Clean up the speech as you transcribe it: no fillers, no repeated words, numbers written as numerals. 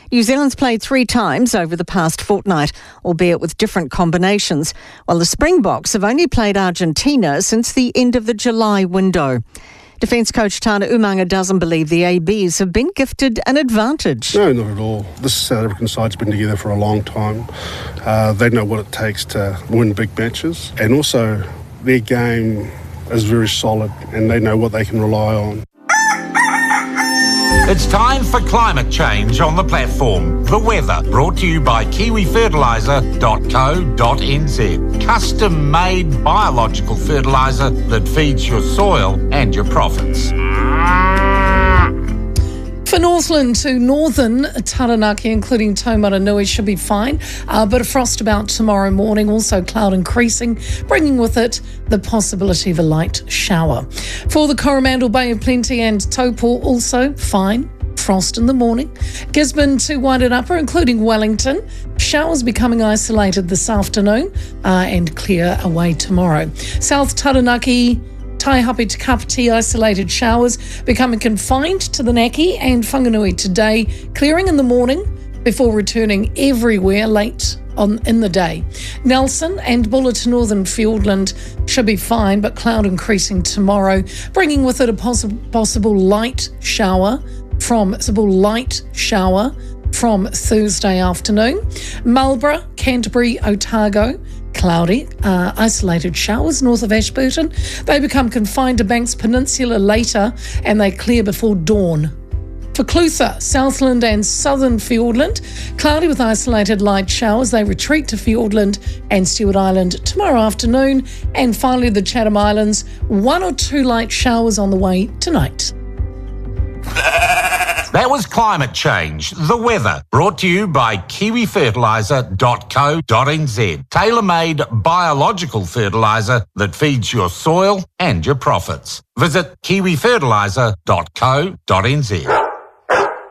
New Zealand's played 3 times over the past fortnight, albeit with different combinations, while the Springboks have only played Argentina since the end of the July window. Defence coach Tana Umaga doesn't believe the ABs have been gifted an advantage. No, not at all. This South African side's been together for a long time. They know what it takes to win big matches, and also their game is very solid and they know what they can rely on. It's time for climate change on the platform. The weather, brought to you by kiwifertiliser.co.nz. Custom-made biological fertiliser that feeds your soil and your profits. For Northland to northern Taranaki, including Taumaranui, should be fine. But a frost about tomorrow morning, also cloud increasing, bringing with it the possibility of a light shower. For the Coromandel Bay of Plenty and Taupo, also fine. Frost in the morning. Gisborne to Wairarapa, including Wellington. Showers becoming isolated this afternoon and clear away tomorrow. South Taranaki, Taihape to Kapiti, isolated showers becoming confined to the Naki and Whanganui today, clearing in the morning before returning everywhere late in the day. Nelson and Bulla to northern Fiordland should be fine, but cloud increasing tomorrow, bringing with it a possible light shower from Thursday afternoon. Marlborough, Canterbury, Otago, cloudy, isolated showers north of Ashburton. They become confined to Banks Peninsula later and they clear before dawn. For Clutha, Southland and southern Fiordland, cloudy with isolated light showers. They retreat to Fiordland and Stewart Island tomorrow afternoon. And finally the Chatham Islands, 1 or 2 light showers on the way tonight. That was climate change, the weather, brought to you by kiwifertiliser.co.nz. Tailor-made biological fertiliser that feeds your soil and your profits. Visit kiwifertiliser.co.nz.